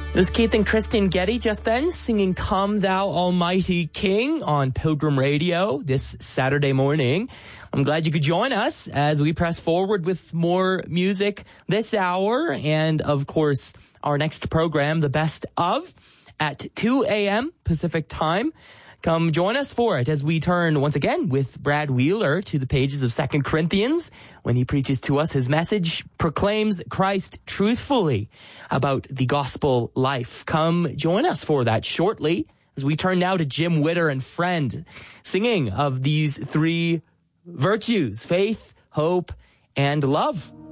There's Keith and Kristen Getty just then singing Come Thou Almighty King on Pilgrim Radio this Saturday morning. I'm glad you could join us as we press forward with more music this hour. And, of course, our next program, The Best Of, at 2 a.m. Pacific time. Come join us for it as we turn once again with Brad Wheeler to the pages of 2 Corinthians when he preaches to us. His message proclaims Christ truthfully about the gospel life. Come join us for that shortly as we turn now to Jim Witter and Friend singing of these three virtues: faith, hope, and love.